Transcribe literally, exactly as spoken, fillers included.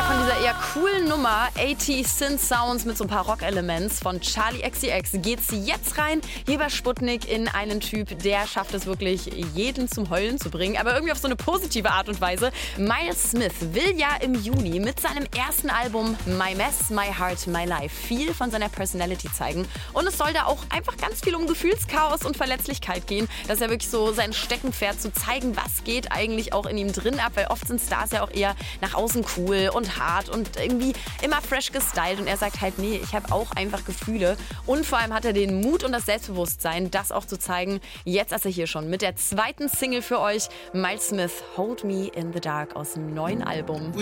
von dieser eher coolen Nummer achtziger Synth Sounds mit so ein paar Rock-Elements von Charli X C X geht's jetzt rein. Hier bei Sputnik in einen Typ, der schafft es wirklich, jeden zum Heulen zu bringen, aber irgendwie auf so eine positive Art und Weise. Miles Smith will ja im Juni mit seinem ersten Album My Mess, My Heart, My Life viel von seiner Personality zeigen. Und es soll da auch einfach ganz viel um Gefühlschaos und Verletzlichkeit gehen. Das ist ja wirklich so sein Steckenpferd, zu zeigen, was geht eigentlich auch in ihm drin ab, weil oft sind Stars ja auch eher nach außen cool und hart und irgendwie immer fresh gestylt. Und er sagt halt, nee, ich habe auch einfach Gefühle. Und vor allem hat er den Mut und das Selbstbewusstsein, das auch zu zeigen. Jetzt ist er hier schon mit der zweiten Single für euch, Miles Smith, Hold Me in the Dark aus dem neuen Album.